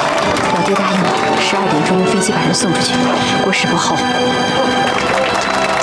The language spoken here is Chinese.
老爹答应了，12点钟飞机把人送出去，国事不候。